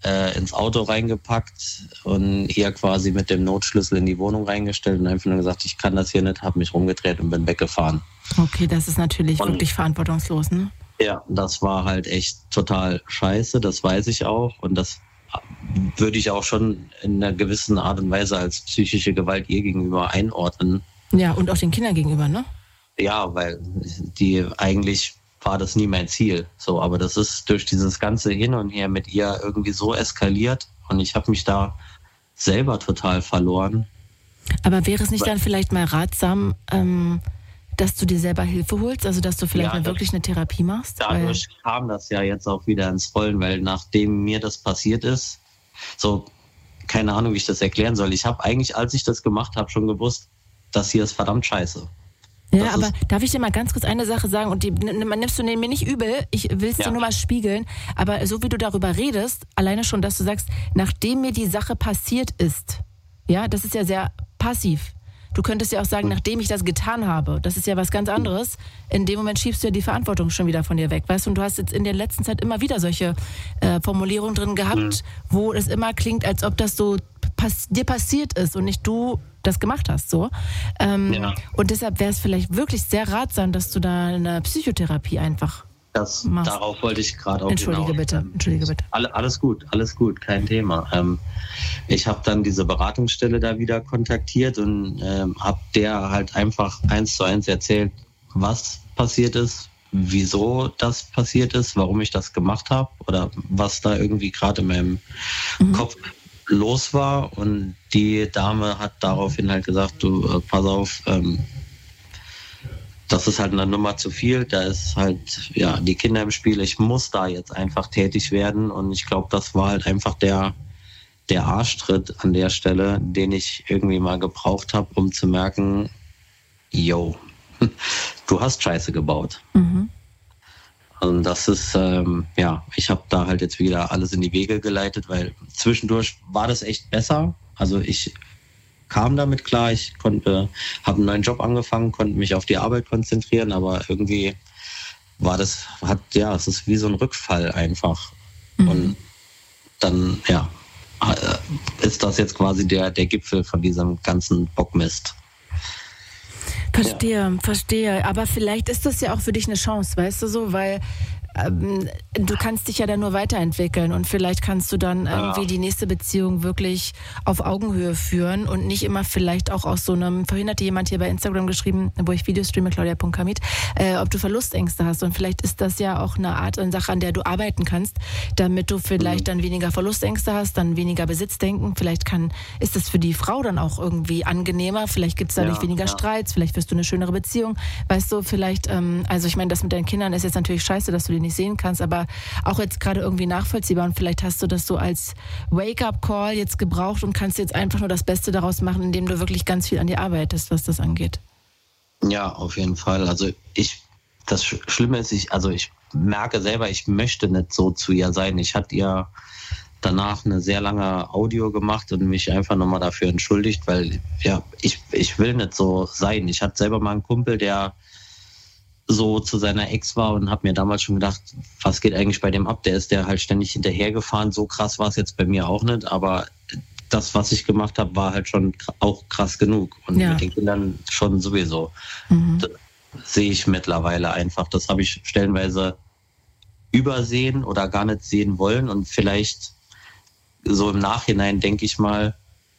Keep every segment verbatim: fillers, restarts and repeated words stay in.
äh, ins Auto reingepackt und hier quasi mit dem Notschlüssel in die Wohnung reingestellt und einfach nur gesagt, ich kann das hier nicht, habe mich rumgedreht und bin weggefahren. Okay, das ist natürlich und, wirklich verantwortungslos, ne? Ja, das war halt echt total scheiße, das weiß ich auch. Und das würde ich auch schon in einer gewissen Art und Weise als psychische Gewalt ihr gegenüber einordnen. Ja, und auch den Kindern gegenüber, ne? Ja, weil die eigentlich war das nie mein Ziel. So, aber das ist durch dieses ganze Hin und Her mit ihr irgendwie so eskaliert und ich habe mich da selber total verloren. Aber wäre es nicht dann vielleicht mal ratsam, ähm, dass du dir selber Hilfe holst? Also, dass du vielleicht ja, mal wirklich eine Therapie machst? Dadurch weil... kam das ja jetzt auch wieder ins Rollen, weil nachdem mir das passiert ist, so, keine Ahnung, wie ich das erklären soll. Ich habe eigentlich, als ich das gemacht habe, schon gewusst, das hier ist verdammt scheiße. Ja, das aber darf ich dir mal ganz kurz eine Sache sagen und die nimmst du mir nicht übel, ich will es ja. dir nur mal spiegeln, aber so wie du darüber redest, alleine schon, dass du sagst, nachdem mir die Sache passiert ist, ja, das ist ja sehr passiv. Du könntest ja auch sagen, nachdem ich das getan habe, das ist ja was ganz anderes. In dem Moment schiebst du ja die Verantwortung schon wieder von dir weg, weißt du? Und du hast jetzt in der letzten Zeit immer wieder solche äh, Formulierungen drin gehabt, mhm. wo es immer klingt, als ob das so pass- dir passiert ist und nicht du das gemacht hast, so. Ähm, ja. Und deshalb wäre es vielleicht wirklich sehr ratsam, dass du da eine Psychotherapie einfach das, machst. Darauf wollte ich gerade auch Entschuldige hinaus. bitte, Entschuldige bitte. Alle, alles gut, alles gut, kein Thema. Ähm, ich habe dann diese Beratungsstelle da wieder kontaktiert und ähm, habe der halt einfach eins zu eins erzählt, was passiert ist, wieso das passiert ist, warum ich das gemacht habe oder was da irgendwie gerade in meinem mhm. Kopf los war. Und die Dame hat daraufhin halt gesagt, du, äh, pass auf, ähm, das ist halt eine Nummer zu viel, da ist halt ja die Kinder im Spiel, ich muss da jetzt einfach tätig werden und ich glaube, das war halt einfach der, der Arschtritt an der Stelle, den ich irgendwie mal gebraucht habe, um zu merken, yo, du hast Scheiße gebaut. Mhm. Und das ist, ähm, ja, ich habe da halt jetzt wieder alles in die Wege geleitet, weil zwischendurch war das echt besser, also ich kam damit klar, ich konnte, habe einen neuen Job angefangen, konnte mich auf die Arbeit konzentrieren, aber irgendwie war das, hat, ja, es ist wie so ein Rückfall einfach. Mhm. Und dann, ja, ist das jetzt quasi der, der Gipfel von diesem ganzen Bockmist. Verstehe, ja. verstehe. Aber vielleicht ist das ja auch für dich eine Chance, weißt du so, weil ähm, du kannst dich ja dann nur weiterentwickeln und vielleicht kannst du dann irgendwie ja. die nächste Beziehung wirklich auf Augenhöhe führen und nicht immer vielleicht auch aus so einem, vorhin hatte jemand hier bei Instagram geschrieben, wo ich Videos streame, claudia punkt kamit, äh, ob du Verlustängste hast und vielleicht ist das ja auch eine Art eine Sache, an der du arbeiten kannst, damit du vielleicht mhm. dann weniger Verlustängste hast, dann weniger Besitzdenken, vielleicht kann, ist das für die Frau dann auch irgendwie angenehmer, vielleicht gibt es dadurch ja, weniger ja. Streits, vielleicht wirst du eine schönere Beziehung, weißt du, vielleicht, ähm, also ich meine, das mit deinen Kindern ist jetzt natürlich scheiße, dass du die nicht sehen kannst, aber auch jetzt gerade irgendwie nachvollziehbar und vielleicht hast du das so als Wake-up-Call jetzt gebraucht und kannst jetzt einfach nur das Beste daraus machen, indem du wirklich ganz viel an dir arbeitest, was das angeht. Ja, auf jeden Fall. Also ich, das Schlimme ist, ich, also ich merke selber, ich möchte nicht so zu ihr sein. Ich hatte ihr danach eine sehr lange Audio gemacht und mich einfach nochmal dafür entschuldigt, weil ja, ich, ich will nicht so sein. Ich hatte selber mal einen Kumpel, der so zu seiner Ex war und habe mir damals schon gedacht, was geht eigentlich bei dem ab? Der ist der halt ständig hinterhergefahren. So krass war es jetzt bei mir auch nicht, aber das, was ich gemacht habe, war halt schon auch krass genug. Und ja. mit den Kindern schon sowieso. Mhm. Das sehe ich mittlerweile einfach. Das habe ich stellenweise übersehen oder gar nicht sehen wollen. Und vielleicht so im Nachhinein, denke ich mal,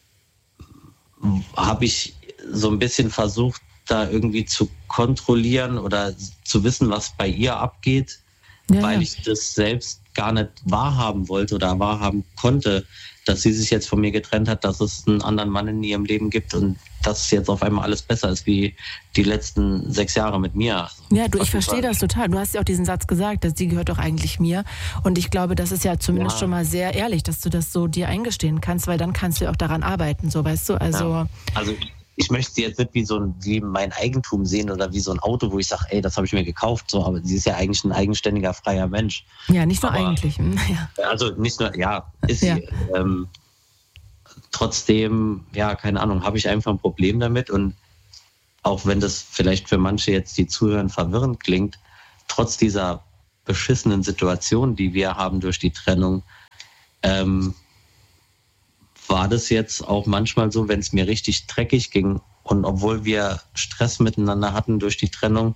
habe ich so ein bisschen versucht, da irgendwie zu kontrollieren oder zu wissen, was bei ihr abgeht, ja, weil ja. ich das selbst gar nicht wahrhaben wollte oder wahrhaben konnte, dass sie sich jetzt von mir getrennt hat, dass es einen anderen Mann in ihrem Leben gibt und dass jetzt auf einmal alles besser ist wie die letzten sechs Jahre mit mir. Ja, du, ich verstehe das total. Du hast ja auch diesen Satz gesagt, dass sie gehört doch eigentlich mir. Und ich glaube, das ist ja zumindest ja. schon mal sehr ehrlich, dass du das so dir eingestehen kannst, weil dann kannst du ja auch daran arbeiten, so, weißt du? Also, ja. also ich möchte sie jetzt nicht wie so ein, wie mein Eigentum sehen oder wie so ein Auto, wo ich sage, ey, das habe ich mir gekauft, so, aber sie ist ja eigentlich ein eigenständiger, freier Mensch. Ja, nicht nur aber, eigentlich. Ja. Also nicht nur, ja, ist ja. sie. Ähm, trotzdem, ja, keine Ahnung, habe ich einfach ein Problem damit und auch wenn das vielleicht für manche jetzt, die zuhören, verwirrend klingt, trotz dieser beschissenen Situation, die wir haben durch die Trennung, ähm, war das jetzt auch manchmal so, wenn es mir richtig dreckig ging und obwohl wir Stress miteinander hatten durch die Trennung,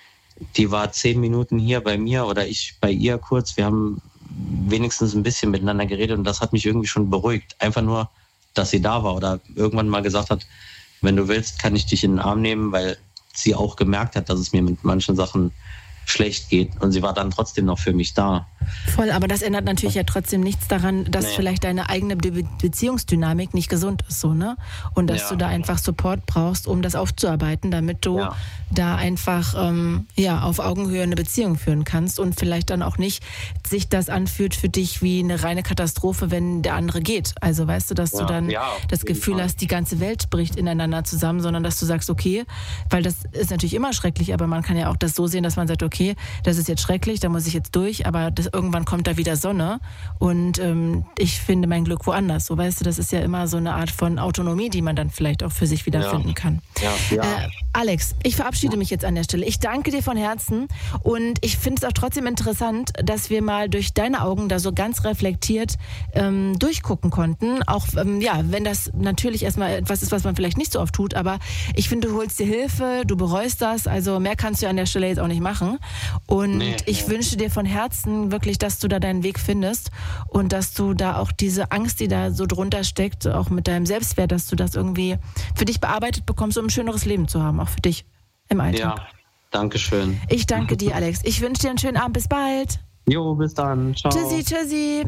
die war zehn Minuten hier bei mir oder ich bei ihr kurz, wir haben wenigstens ein bisschen miteinander geredet und das hat mich irgendwie schon beruhigt. Einfach nur, dass sie da war oder irgendwann mal gesagt hat, wenn du willst, kann ich dich in den Arm nehmen, weil sie auch gemerkt hat, dass es mir mit manchen Sachen schlecht geht und sie war dann trotzdem noch für mich da. Voll, aber das ändert natürlich ja trotzdem nichts daran, dass nee. vielleicht deine eigene Be- Beziehungsdynamik nicht gesund ist, so, ne? Und dass ja. du da einfach Support brauchst, um das aufzuarbeiten, damit du ja. da einfach ähm, ja, auf Augenhöhe eine Beziehung führen kannst und vielleicht dann auch nicht sich das anfühlt für dich wie eine reine Katastrophe, wenn der andere geht. Also weißt du, dass ja. du dann ja, das Gefühl Fall. hast, die ganze Welt bricht ineinander zusammen, sondern dass du sagst, okay, weil das ist natürlich immer schrecklich, aber man kann ja auch das so sehen, dass man sagt, okay, das ist jetzt schrecklich, da muss ich jetzt durch, aber das, irgendwann kommt da wieder Sonne und ähm, ich finde mein Glück woanders. So, weißt du, das ist ja immer so eine Art von Autonomie, die man dann vielleicht auch für sich wiederfinden ja. kann. Ja. Ja. Äh, Alex, ich verabschiede mich jetzt an der Stelle. Ich danke dir von Herzen und ich finde es auch trotzdem interessant, dass wir mal durch deine Augen da so ganz reflektiert ähm, durchgucken konnten. Auch, ähm, ja, wenn das natürlich erstmal etwas ist, was man vielleicht nicht so oft tut, aber ich finde, du holst dir Hilfe, du bereust das, also mehr kannst du an der Stelle jetzt auch nicht machen. Und nee, ich nee. wünsche dir von Herzen wirklich, dass du da deinen Weg findest und dass du da auch diese Angst, die da so drunter steckt, auch mit deinem Selbstwert, dass du das irgendwie für dich bearbeitet bekommst, um ein schöneres Leben zu haben, auch für dich im Alltag. Ja, danke schön. Ich danke dir, Alex. Ich wünsche dir einen schönen Abend. Bis bald. Jo, bis dann. Ciao. Tschüssi, tschüssi.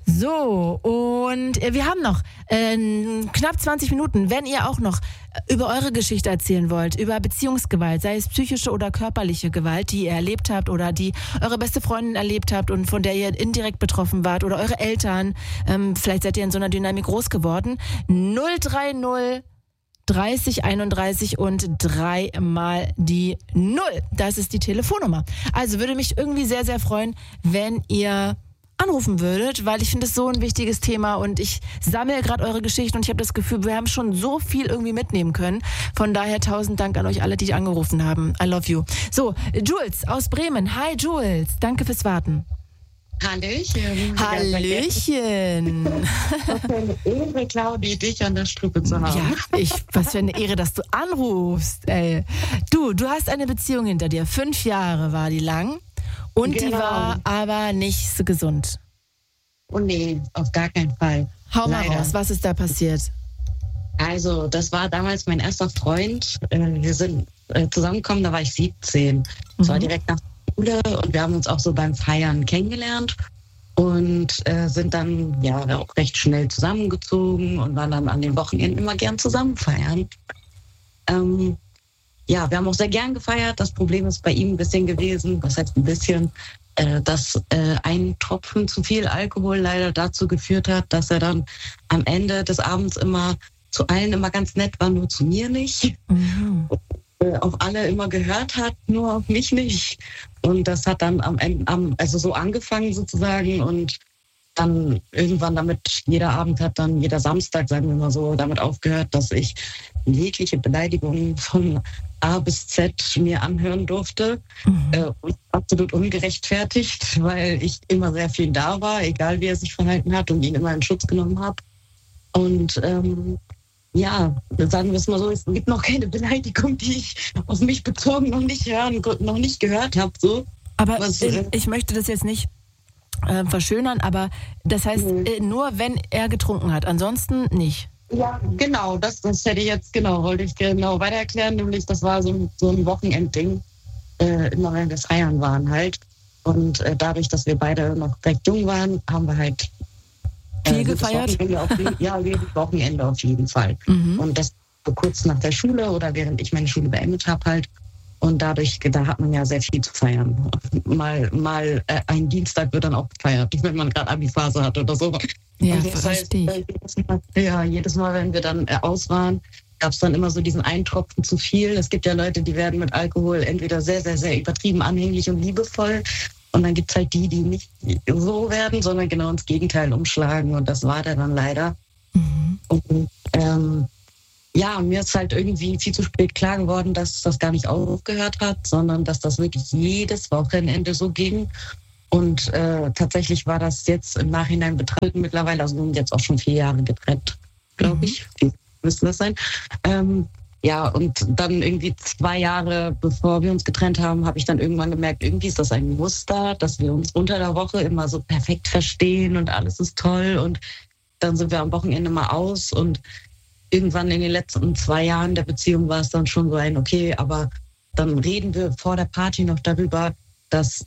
So, und wir haben noch äh, knapp zwanzig Minuten. Wenn ihr auch noch über eure Geschichte erzählen wollt, über Beziehungsgewalt, sei es psychische oder körperliche Gewalt, die ihr erlebt habt oder die eure beste Freundin erlebt habt und von der ihr indirekt betroffen wart oder eure Eltern, ähm, vielleicht seid ihr in so einer Dynamik groß geworden, null drei null dreißig einunddreißig und dreimal die Null. Das ist die Telefonnummer. Also würde mich irgendwie sehr, sehr freuen, wenn ihr anrufen würdet, weil ich finde es so ein wichtiges Thema und ich sammle gerade eure Geschichten und ich habe das Gefühl, wir haben schon so viel irgendwie mitnehmen können. Von daher tausend Dank an euch alle, die angerufen haben. I love you. So, Jules aus Bremen. Hi Jules, danke fürs Warten. Hallöchen. Hallöchen. Was für eine Ehre, Claudi, dich an der Strippe zu haben. Ja, ich, was für eine Ehre, dass du anrufst. Ey. Du, du hast eine Beziehung hinter dir. Fünf Jahre war die lang und genau. Die war aber nicht so gesund. Oh nee, auf gar keinen Fall. Hau mal Leider. raus, was ist da passiert? Also, das war damals mein erster Freund. Wir sind zusammengekommen, da war ich siebzehn. Das mhm. war direkt nach Schule und wir haben uns auch so beim Feiern kennengelernt und äh, sind dann ja auch recht schnell zusammengezogen und waren dann an den Wochenenden immer gern zusammen feiern. Ähm, ja, wir haben auch sehr gern gefeiert. Das Problem ist bei ihm ein bisschen gewesen, was heißt ein bisschen, äh, dass äh, ein Tropfen zu viel Alkohol leider dazu geführt hat, dass er dann am Ende des Abends immer zu allen immer ganz nett war, nur zu mir nicht. Mhm. Auf alle immer gehört hat, nur auf mich nicht. Und das hat dann am Ende, also so angefangen sozusagen und dann irgendwann damit, jeder Abend hat dann, jeder Samstag, sagen wir mal so, damit aufgehört, dass ich jegliche Beleidigungen von A bis Z mir anhören durfte. Mhm. Äh, und absolut ungerechtfertigt, weil ich immer sehr viel da war, egal wie er sich verhalten hat und ihn immer in Schutz genommen habe. Und ähm, ja, sagen wir es mal so, es gibt noch keine Beleidigung, die ich auf mich bezogen noch nicht hören, noch nicht gehört habe. So. Aber Was, ich, äh, ich möchte das jetzt nicht äh, verschönern, aber das heißt äh, nur, wenn er getrunken hat, ansonsten nicht. Ja, genau, das, das hätte ich jetzt, genau, wollte ich genau weiter erklären, nämlich das war so, so ein Wochenendding, äh, immer wenn wir feiern waren halt. Und äh, dadurch, dass wir beide noch recht jung waren, haben wir halt viel äh, gefeiert? Jeden, ja, jedes Wochenende auf jeden Fall. Mhm. Und das so kurz nach der Schule oder während ich meine Schule beendet habe halt. Und dadurch, da hat man ja sehr viel zu feiern. Mal, mal äh, ein Dienstag wird dann auch gefeiert, wenn man gerade Abi-Phase hat oder so. Ja, also das heißt, äh, jedes Mal, ja, jedes Mal, wenn wir dann äh, aus waren, gab es dann immer so diesen einen Tropfen zu viel. Es gibt ja Leute, die werden mit Alkohol entweder sehr, sehr, sehr übertrieben anhänglich und liebevoll. Und dann gibt es halt die, die nicht so werden, sondern genau ins Gegenteil umschlagen. Und das war der dann leider. Mhm. Und ähm, ja, mir ist halt irgendwie viel zu spät klar geworden, dass das gar nicht aufgehört hat, sondern dass das wirklich jedes Wochenende so ging. Und äh, tatsächlich war das jetzt im Nachhinein betrachtet mittlerweile, also nun jetzt auch schon vier Jahre getrennt, glaube mhm. ich. Wie müssen das sein? Ähm, ja, und dann irgendwie zwei Jahre, bevor wir uns getrennt haben, habe ich dann irgendwann gemerkt, irgendwie ist das ein Muster, dass wir uns unter der Woche immer so perfekt verstehen und alles ist toll. Und dann sind wir am Wochenende mal aus. Und irgendwann in den letzten zwei Jahren der Beziehung war es dann schon so ein, okay, aber dann reden wir vor der Party noch darüber, dass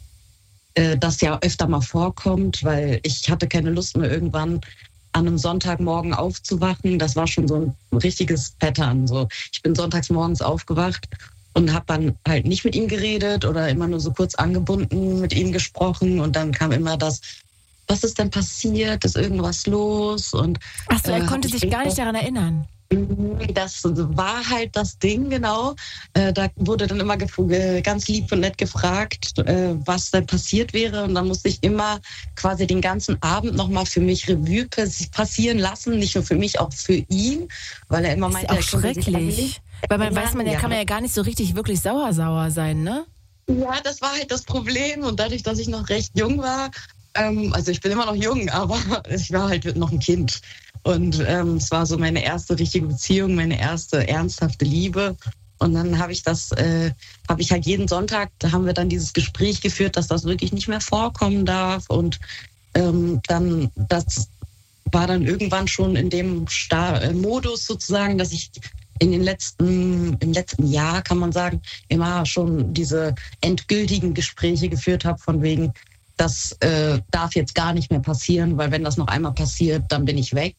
das ja öfter mal vorkommt, weil ich hatte keine Lust mehr irgendwann an einem Sonntagmorgen aufzuwachen. Das war schon so ein richtiges Pattern. So, ich bin sonntags morgens aufgewacht und habe dann halt nicht mit ihm geredet oder immer nur so kurz angebunden mit ihm gesprochen und dann kam immer das, was ist denn passiert? Ist irgendwas los? Und ach so, er äh, konnte sich gar nicht daran erinnern. Das war halt das Ding, genau. Äh, da wurde dann immer gef- ganz lieb und nett gefragt, äh, was denn passiert wäre. Und dann musste ich immer quasi den ganzen Abend nochmal für mich Revue passieren lassen. Nicht nur für mich, auch für ihn. Weil er immer meinte, ist auch schrecklich. Weil man weiß, man, ja, kann man ja gar nicht so richtig wirklich sauer, sauer sein, ne? Ja, das war halt das Problem. Und dadurch, dass ich noch recht jung war, ähm, also ich bin immer noch jung, aber ich war halt noch ein Kind. Und ähm, es war so meine erste richtige Beziehung, meine erste ernsthafte Liebe. Und dann habe ich das, äh, habe ich halt jeden Sonntag, da haben wir dann dieses Gespräch geführt, dass das wirklich nicht mehr vorkommen darf. Und ähm, dann, das war dann irgendwann schon in dem Star- äh, Modus sozusagen, dass ich in den letzten, im letzten Jahr, kann man sagen, immer schon diese endgültigen Gespräche geführt habe, von wegen, das äh, darf jetzt gar nicht mehr passieren, weil wenn das noch einmal passiert, dann bin ich weg.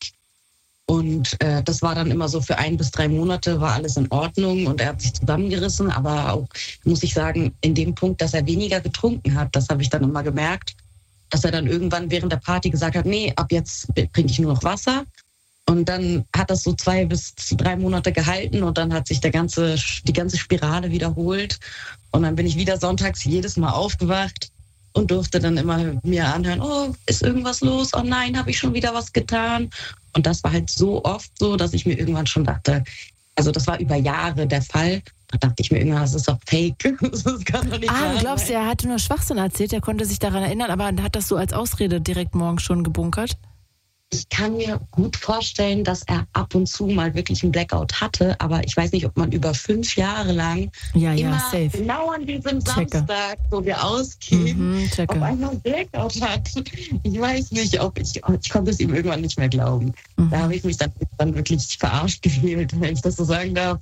Und äh, das war dann immer so für ein bis drei Monate war alles in Ordnung und er hat sich zusammengerissen. Aber auch, muss ich sagen, in dem Punkt, dass er weniger getrunken hat, das habe ich dann immer gemerkt, dass er dann irgendwann während der Party gesagt hat, nee, ab jetzt trinke ich nur noch Wasser. Und dann hat das so zwei bis drei Monate gehalten und dann hat sich der ganze, die ganze Spirale wiederholt. Und dann bin ich wieder sonntags jedes Mal aufgewacht und durfte dann immer mir anhören, oh, ist irgendwas los? Oh nein, habe ich schon wieder was getan? Und das war halt so oft so, dass ich mir irgendwann schon dachte, also das war über Jahre der Fall, da dachte ich mir irgendwann, das ist doch fake. Das kann doch nicht ah, du glaubst, sein. er hatte nur Schwachsinn erzählt, er konnte sich daran erinnern, aber hat das so als Ausrede direkt morgens schon gebunkert? Ich kann mir gut vorstellen, dass er ab und zu mal wirklich einen Blackout hatte, aber ich weiß nicht, ob man über fünf Jahre lang ja, immer ja, safe. genau an diesem Checke. Samstag, wo wir ausgehen, mhm, auf einmal einen Blackout hat. Ich weiß nicht, ob ich, ich konnte es ihm irgendwann nicht mehr glauben. Mhm. Da habe ich mich dann, dann wirklich verarscht gefühlt, wenn ich das so sagen darf.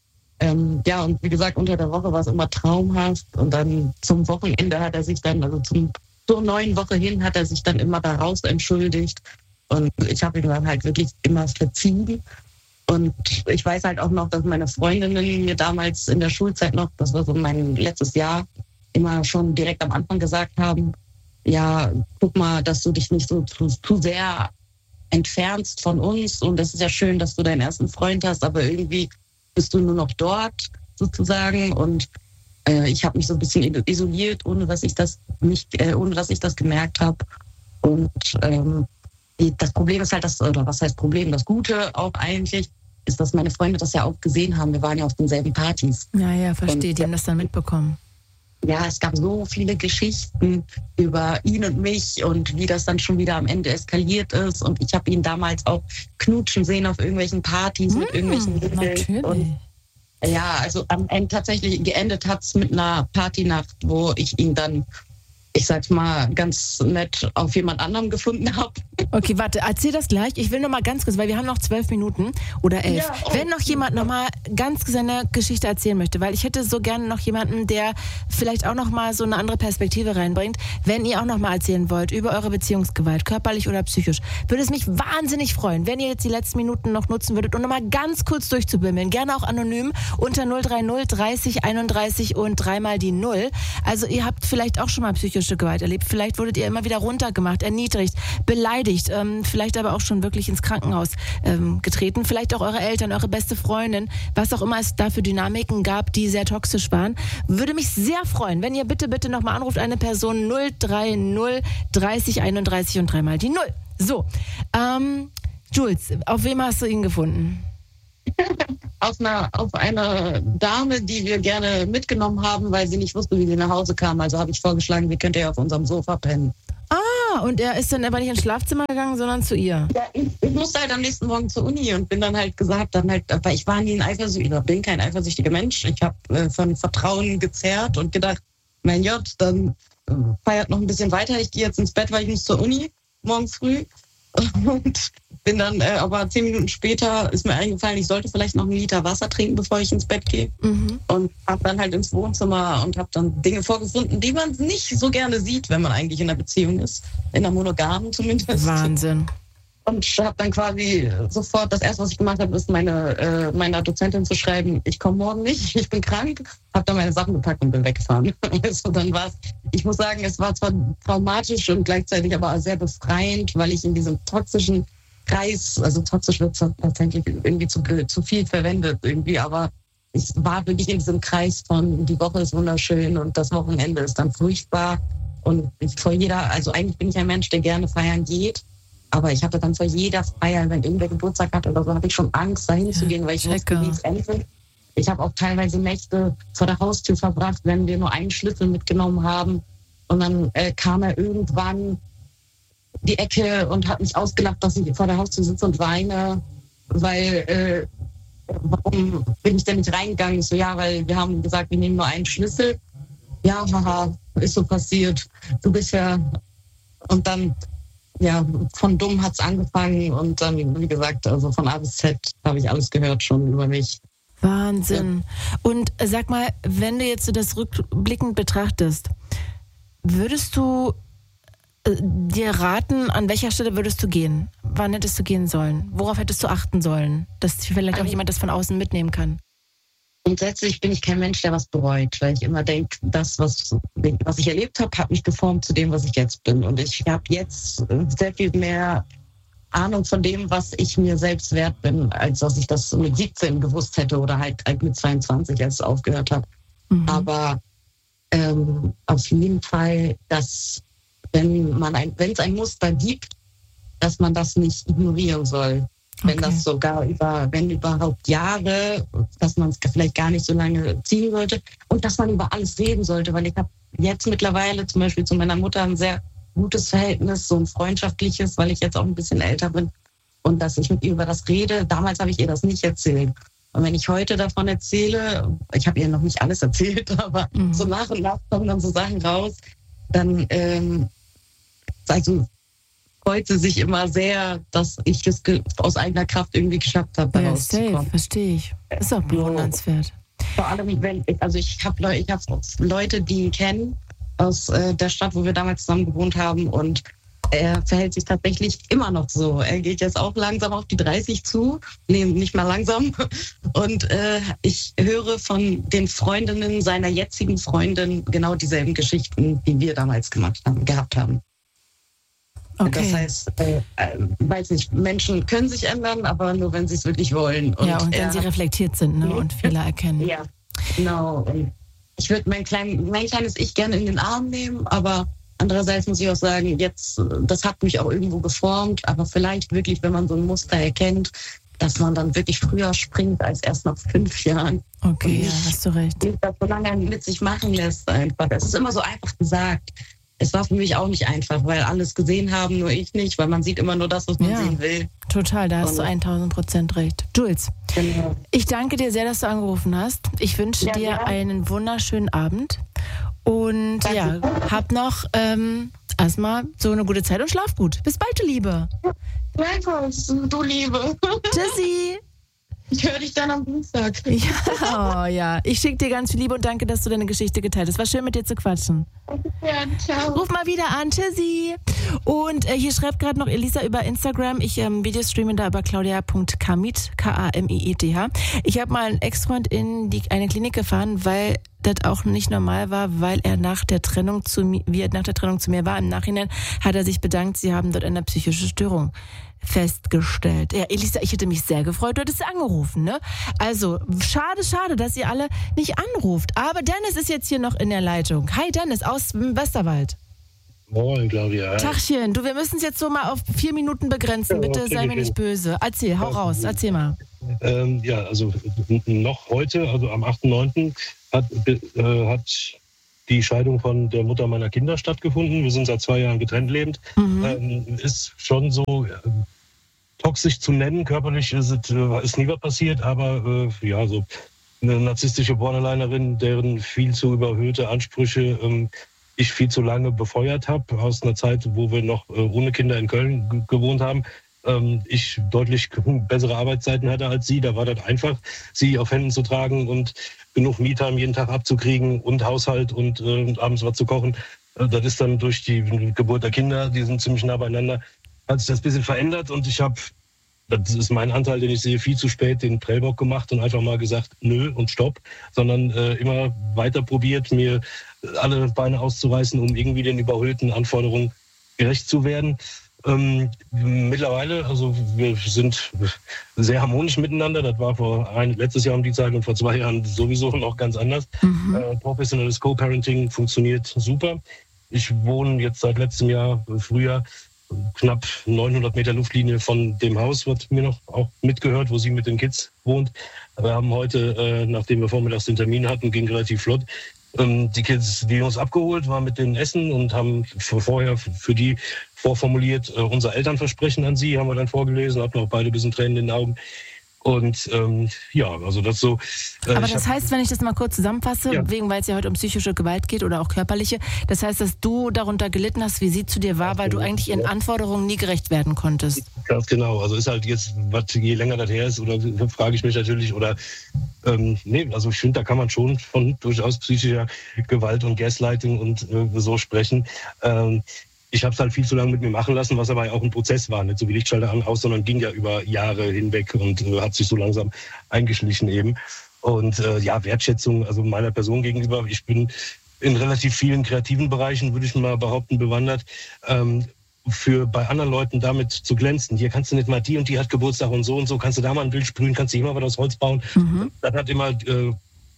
Ähm, ja, und wie gesagt, unter der Woche war es immer traumhaft und dann zum Wochenende hat er sich dann, also zum, zur neuen Woche hin hat er sich dann immer daraus entschuldigt. Und ich habe ihm dann halt wirklich immer verziehen. Und ich weiß halt auch noch, dass meine Freundinnen mir damals in der Schulzeit noch, das war so mein letztes Jahr, immer schon direkt am Anfang gesagt haben, ja, guck mal, dass du dich nicht so zu, zu sehr entfernst von uns. Und das ist ja schön, dass du deinen ersten Freund hast, aber irgendwie bist du nur noch dort sozusagen. Und äh, ich habe mich so ein bisschen isoliert, ohne dass ich das nicht, äh, ohne dass ich das gemerkt habe. Und ähm, das Problem ist halt, das, oder was heißt Problem? Das Gute auch eigentlich ist, dass meine Freunde das ja auch gesehen haben. Wir waren ja auf denselben Partys. Ja, ja, verstehe. Die haben das dann mitbekommen. Ja, es gab so viele Geschichten über ihn und mich und wie das dann schon wieder am Ende eskaliert ist. Und ich habe ihn damals auch knutschen sehen auf irgendwelchen Partys mmh, mit irgendwelchen Mitteln. Und ja, also am Ende tatsächlich geendet hat es mit einer Partynacht, wo ich ihn dann, ich sag's mal, ganz nett auf jemand anderem gefunden habe. Okay, warte, erzähl das gleich. Ich will noch mal ganz kurz, weil wir haben noch zwölf Minuten oder elf. Ja, oh, wenn noch jemand noch mal ganz seine Geschichte erzählen möchte, weil ich hätte so gerne noch jemanden, der vielleicht auch noch mal so eine andere Perspektive reinbringt. Wenn ihr auch noch mal erzählen wollt über eure Beziehungsgewalt, körperlich oder psychisch, würde es mich wahnsinnig freuen, wenn ihr jetzt die letzten Minuten noch nutzen würdet, um noch mal ganz kurz durchzubimmeln. Gerne auch anonym unter null drei null dreißig einunddreißig und dreimal die Null. Also ihr habt vielleicht auch schon mal psychische Gewalt erlebt. Vielleicht wurdet ihr immer wieder runtergemacht, erniedrigt, beleidigt, ähm, vielleicht aber auch schon wirklich ins Krankenhaus ähm, getreten. Vielleicht auch eure Eltern, eure beste Freundin, was auch immer es da für Dynamiken gab, die sehr toxisch waren. Würde mich sehr freuen, wenn ihr bitte, bitte nochmal anruft, eine Person null drei null dreißig einunddreißig und dreimal die Null. So, ähm, Jules, auf wem hast du ihn gefunden? auf einer, auf eine Dame, die wir gerne mitgenommen haben, weil sie nicht wusste, wie sie nach Hause kam. Also habe ich vorgeschlagen, sie könnte ja auf unserem Sofa pennen. Ah, und er ist dann aber nicht ins Schlafzimmer gegangen, sondern zu ihr? Ja, ich, ich musste halt am nächsten Morgen zur Uni und bin dann halt gesagt, dann halt, weil ich war nie ein eifersüchtiger, bin kein eifersüchtiger Mensch. Ich habe äh, von Vertrauen gezerrt und gedacht, mein Gott, dann äh, feiert noch ein bisschen weiter. Ich gehe jetzt ins Bett, weil ich muss zur Uni morgen früh. Und bin dann, äh, aber zehn Minuten später ist mir eingefallen, ich sollte vielleicht noch einen Liter Wasser trinken, bevor ich ins Bett gehe. Mhm. Und habe dann halt ins Wohnzimmer und habe dann Dinge vorgefunden, die man nicht so gerne sieht, wenn man eigentlich in einer Beziehung ist. In einer monogamen zumindest. Wahnsinn. Und habe dann quasi sofort, das erste, was ich gemacht habe, ist meine, äh, meiner Dozentin zu schreiben, ich komme morgen nicht, ich bin krank. Habe dann meine Sachen gepackt und bin weggefahren. Also dann war's, ich muss sagen, es war zwar traumatisch und gleichzeitig aber sehr befreiend, weil ich in diesem toxischen Kreis, also toxisch wird tatsächlich irgendwie zu, zu viel verwendet irgendwie, aber ich war wirklich in diesem Kreis von, die Woche ist wunderschön und das Wochenende ist dann furchtbar. Und ich vor jeder, also eigentlich bin ich ein Mensch, der gerne feiern geht. Aber ich hatte dann vor jeder Feier, wenn irgendwer Geburtstag hat oder so, habe ich schon Angst, dahin zu gehen, weil ich wusste, wie es endet. Ich habe auch teilweise Nächte vor der Haustür verbracht, wenn wir nur einen Schlüssel mitgenommen haben. Und dann äh, kam er irgendwann die Ecke und hat mich ausgelacht, dass ich vor der Haustür sitze und weine, weil, äh, warum bin ich denn nicht reingegangen? Ich so, ja, weil wir haben gesagt, wir nehmen nur einen Schlüssel. Ja, haha, ist so passiert. Du bist ja... Und dann... Ja, von dumm hat's angefangen und dann, wie gesagt, also von A bis Z habe ich alles gehört schon über mich. Wahnsinn. Ja. Und sag mal, wenn du jetzt so das rückblickend betrachtest, würdest du äh, dir raten, an welcher Stelle würdest du gehen? Wann hättest du gehen sollen? Worauf hättest du achten sollen? Dass vielleicht auch jemand das von außen mitnehmen kann? Grundsätzlich bin ich kein Mensch, der was bereut, weil ich immer denke, das, was, was ich erlebt habe, hat mich geformt zu dem, was ich jetzt bin. Und ich habe jetzt sehr viel mehr Ahnung von dem, was ich mir selbst wert bin, als dass ich das mit siebzehn gewusst hätte oder halt mit zweiundzwanzig, als es aufgehört habe. Mhm. Aber ähm, auf jeden Fall, dass wenn man ein, wenn es ein Muster gibt, dass man das nicht ignorieren soll. Wenn okay. das sogar über, wenn überhaupt Jahre, dass man es vielleicht gar nicht so lange ziehen sollte und dass man über alles reden sollte, weil ich habe jetzt mittlerweile zum Beispiel zu meiner Mutter ein sehr gutes Verhältnis, so ein freundschaftliches, weil ich jetzt auch ein bisschen älter bin und dass ich mit ihr über das rede. Damals habe ich ihr das nicht erzählt. Und wenn ich heute davon erzähle, ich habe ihr noch nicht alles erzählt, aber mhm. so nach und nach kommen dann so Sachen raus, dann ähm, also freut sie sich immer sehr, dass ich es aus eigener Kraft irgendwie geschafft habe. Ja, safe, verstehe ich. Ist auch bewundernswert. Vor allem, wenn ich, also ich habe ich hab Leute, die ihn kennen aus äh, der Stadt, wo wir damals zusammen gewohnt haben und er verhält sich tatsächlich immer noch so. Er geht jetzt auch langsam auf die dreißig zu. Nee, nicht mal langsam. Und äh, ich höre von den Freundinnen seiner jetzigen Freundin genau dieselben Geschichten, die wir damals gemacht haben, gehabt haben. Okay. Das heißt, äh, äh, weiß nicht, Menschen können sich ändern, aber nur, wenn sie es wirklich wollen. Und ja, und wenn er, sie reflektiert sind, ne, und Fehler erkennen. Ja, genau. Und ich würde mein, klein, mein kleines Ich gerne in den Arm nehmen, aber andererseits muss ich auch sagen, jetzt, das hat mich auch irgendwo geformt, aber vielleicht wirklich, wenn man so ein Muster erkennt, dass man dann wirklich früher springt als erst nach fünf Jahren. Okay, ja, hast du recht. Und das so lange mit sich machen lässt einfach. Es ist immer so einfach gesagt. Es war für mich auch nicht einfach, weil alles gesehen haben, nur ich nicht, weil man sieht immer nur das, was man ja, sehen will. Total, da hast und du tausend Prozent recht. Jules, genau. Ich danke dir sehr, dass du angerufen hast. Ich wünsche ja, dir ja. einen wunderschönen Abend und danke. ja, hab noch ähm, erstmal so eine gute Zeit und schlaf gut. Bis bald, du Liebe. Danke, du Liebe. Tschüssi. Ich höre dich dann am Dienstag. Ja, oh, ja. Ich schicke dir ganz viel Liebe und danke, dass du deine Geschichte geteilt hast. War schön, mit dir zu quatschen. Ja, ciao. Ruf mal wieder an. Tschüssi. Und äh, hier schreibt gerade noch Elisa über Instagram. Ich ähm, Videostreame da über claudia punkt kamit, K A M I I T H. Ich habe mal einen Ex-Freund in die, eine Klinik gefahren, weil das auch nicht normal war, weil er nach der Trennung zu mir, wie er nach der Trennung zu mir war, im Nachhinein hat er sich bedankt, sie haben dort eine psychische Störung festgestellt. Ja, Elisa, ich hätte mich sehr gefreut, du hättest angerufen, ne? Also, schade, schade, dass ihr alle nicht anruft. Aber Dennis ist jetzt hier noch in der Leitung. Hi Dennis, aus dem Westerwald. Moin, Claudia. Tachchen, du, wir müssen es jetzt so mal auf vier Minuten begrenzen. Ja, bitte okay, sei mir nicht böse. Erzähl, hau raus, erzähl mal. ähm, ja, also noch heute, also am achten neunten hat, äh, hat die Scheidung von der Mutter meiner Kinder stattgefunden. Wir sind seit zwei Jahren getrennt lebend. Mhm. Ähm, ist schon so äh, toxisch zu nennen. Körperlich ist, es, äh, ist nie was passiert, aber äh, ja, so eine narzisstische Borderlinerin, deren viel zu überhöhte Ansprüche ähm, ich viel zu lange befeuert habe, aus einer Zeit, wo wir noch äh, ohne Kinder in Köln g- gewohnt haben. Ähm, ich deutlich bessere Arbeitszeiten hatte als sie. Da war das einfach, sie auf Händen zu tragen und genug Me-Time jeden Tag abzukriegen und Haushalt und äh, abends was zu kochen. Äh, das ist dann durch die Geburt der Kinder, die sind ziemlich nah beieinander, hat sich das ein bisschen verändert und ich habe, das ist mein Anteil, den ich sehe, viel zu spät den Prellbock gemacht und einfach mal gesagt, nö und stopp, sondern äh, immer weiter probiert, mir alle Beine auszureißen, um irgendwie den überhöhten Anforderungen gerecht zu werden. Ähm, mittlerweile, also wir sind sehr harmonisch miteinander. Das war vor ein, letztes Jahr um die Zeit und vor zwei Jahren sowieso noch ganz anders. Mhm. Äh, professionelles Co-Parenting funktioniert super. Ich wohne jetzt seit letztem Jahr, Frühjahr, knapp neunhundert Meter Luftlinie von dem Haus, was mir noch auch mitgehört, wo sie mit den Kids wohnt. Wir haben heute, äh, nachdem wir vormittags den Termin hatten, ging relativ flott, ähm, die Kids, die Jungs abgeholt, waren mit denen essen und haben für vorher für die vorformuliert äh, unser Elternversprechen an sie, haben wir dann vorgelesen, hatten auch beide ein bisschen Tränen in den Augen. Und ähm, ja, also das so. Äh, Aber das heißt, wenn ich das mal kurz zusammenfasse, ja. wegen, weil es ja heute um psychische Gewalt geht oder auch körperliche, das heißt, dass du darunter gelitten hast, wie sie zu dir war, weil du eigentlich ihren Anforderungen nie gerecht werden konntest. Ganz genau. Also ist halt jetzt, was je länger das her ist, oder frage ich mich natürlich, oder ähm, nee, also ich finde, da kann man schon von durchaus psychischer Gewalt und Gaslighting und äh, so sprechen. Ähm, Ich habe es halt viel zu lange mit mir machen lassen, was aber ja auch ein Prozess war, nicht so wie Lichtschalter an, aus, sondern ging ja über Jahre hinweg und äh, hat sich so langsam eingeschlichen eben. Und äh, ja, Wertschätzung, also meiner Person gegenüber, ich bin in relativ vielen kreativen Bereichen, würde ich mal behaupten, bewandert. Ähm, für bei anderen Leuten damit zu glänzen. Hier kannst du nicht mal, die und die hat Geburtstag und so und so, kannst du da mal ein Bild sprühen, kannst du hier mal was aus Holz bauen. Mhm. Das hat immer... Äh,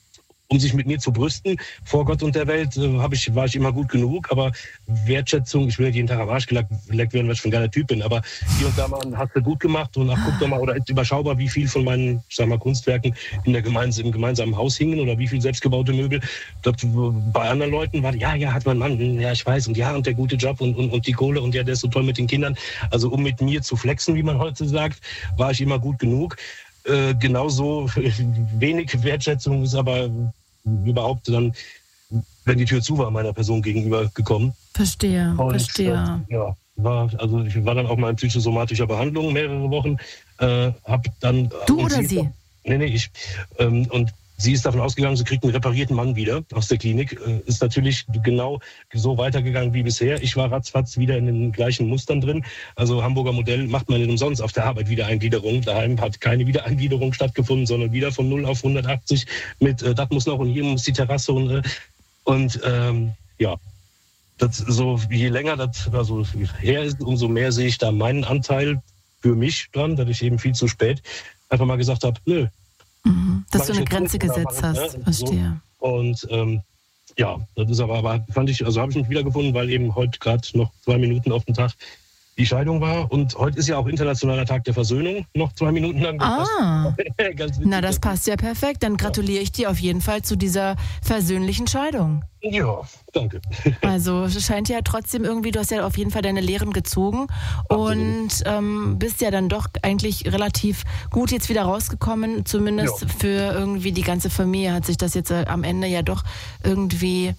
um sich mit mir zu brüsten, vor Gott und der Welt, äh, hab ich, war ich immer gut genug. Aber Wertschätzung, ich will jeden Tag am Arsch geleckt werden, weil ich für ein geiler Typ bin. Aber hier und da mal hast du gut gemacht und ach, guck doch mal, oder ist überschaubar, wie viel von meinen, ich sag mal, Kunstwerken in der gemeins- im gemeinsamen Haus hingen oder wie viel selbstgebaute Möbel. Das, bei anderen Leuten war, ja, ja, hat mein Mann, ja, ich weiß, und ja, und der gute Job und, und, und die Kohle und ja, der ist so toll mit den Kindern. Also um mit mir zu flexen, wie man heute sagt, war ich immer gut genug. Äh, genauso wenig Wertschätzung ist aber überhaupt dann, wenn die Tür zu war, meiner Person gegenüber gekommen. Verstehe, und, verstehe. Äh, ja, war, also ich war dann auch mal in psychosomatischer Behandlung mehrere Wochen. Äh, hab dann, du oder sie? sie? Nee, nee, ich. Ähm, und sie ist davon ausgegangen, sie kriegt einen reparierten Mann wieder aus der Klinik. Äh, ist natürlich genau so weitergegangen wie bisher. Ich war ratzfatz wieder in den gleichen Mustern drin. Also Hamburger Modell macht man nicht umsonst auf der Arbeit Wiedereingliederung. Daheim hat keine Wiedereingliederung stattgefunden, sondern wieder von null auf hundertachtzig mit, äh, das muss noch und hier muss die Terrasse und, äh, und ähm, ja. Das so, je länger das also her ist, umso mehr sehe ich da meinen Anteil für mich dran, dass ich eben viel zu spät einfach mal gesagt habe, nö. Mhm, dass du eine Grenze gesetzt hast, ja, verstehe. So. Und ähm, ja, das ist aber, aber fand ich, also habe ich mich wiedergefunden, weil eben heute gerade noch zwei Minuten auf den Tag die Scheidung war. Und heute ist ja auch Internationaler Tag der Versöhnung, noch zwei Minuten lang. Ah, na das passt ja perfekt. Dann gratuliere ich dir auf jeden Fall zu dieser versöhnlichen Scheidung. Ja, danke. Also es scheint ja trotzdem irgendwie, du hast ja auf jeden Fall deine Lehren gezogen und ähm, bist ja dann doch eigentlich relativ gut jetzt wieder rausgekommen. Zumindest ja. Für irgendwie die ganze Familie hat sich das jetzt äh, am Ende ja doch irgendwie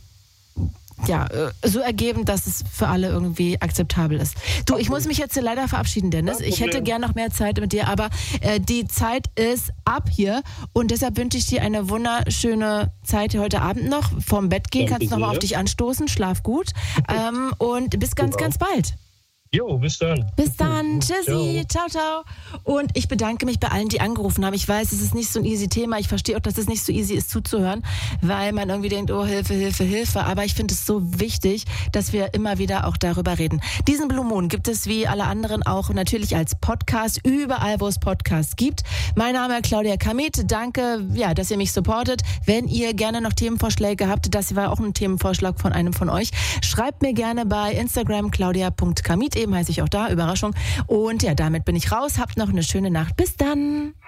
ja, so ergeben, dass es für alle irgendwie akzeptabel ist. Du, ich muss mich jetzt leider verabschieden, Dennis. Ich hätte gern noch mehr Zeit mit dir, aber äh, die Zeit ist ab hier und deshalb wünsche ich dir eine wunderschöne Zeit heute Abend noch. Vorm Bett gehen, kannst du nochmal auf dich anstoßen, schlaf gut ähm, und bis ganz, ganz bald. Jo, bis dann. Bis dann. Tschüssi. Ciao. ciao, ciao. Und ich bedanke mich bei allen, die angerufen haben. Ich weiß, es ist nicht so ein easy Thema. Ich verstehe auch, dass es nicht so easy ist zuzuhören, weil man irgendwie denkt, oh, Hilfe, Hilfe, Hilfe. Aber ich finde es so wichtig, dass wir immer wieder auch darüber reden. Diesen Blue Moon gibt es wie alle anderen auch natürlich als Podcast, überall, wo es Podcasts gibt. Mein Name ist Claudia Kamit. Danke, ja, dass ihr mich supportet. Wenn ihr gerne noch Themenvorschläge habt, das war auch ein Themenvorschlag von einem von euch, schreibt mir gerne bei Instagram claudia punkt kamit. Eben heiße ich auch da, Überraschung. Und ja, damit bin ich raus. Habt noch eine schöne Nacht. Bis dann.